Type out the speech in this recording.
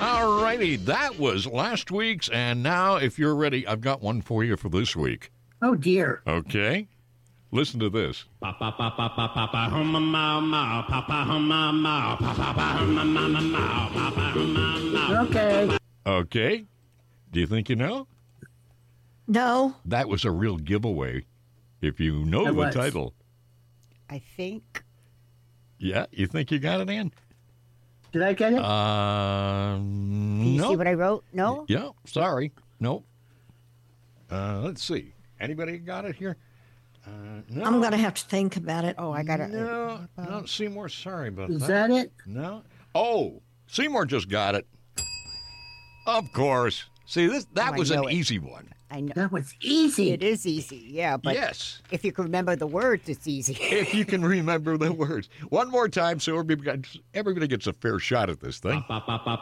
All righty, that was last week's, and now, if you're ready, I've got one for you for this week. Oh, dear. Okay? Listen to this. Okay. Okay? Do you think you know? No. That was a real giveaway if you know It the was. title. I think. Yeah? You think you got it, Ann? Did I get it? Can you no. see what I wrote? No? Yeah, sorry. Nope. Let's see. Anybody got it here? No. I'm going to have to think about it. Oh, I got it. No, Seymour, sorry about Is that. that it? No. Oh, Seymour just got it. Of course. See, that I was know an it. easy one. I know. That was easy. It is easy, yeah, but Yes. if you can remember the words, it's easy. If you can remember the words. One more time so everybody gets a fair shot at this thing.